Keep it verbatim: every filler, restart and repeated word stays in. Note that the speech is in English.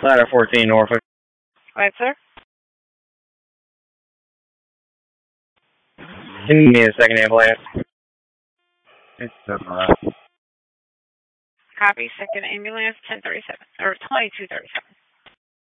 Ladder fourteen, Norfolk. Go ahead, sir. Can you need a second ambulance? It's seven left. Copy, second ambulance, ten thirty-seven, or twenty-two thirty-seven.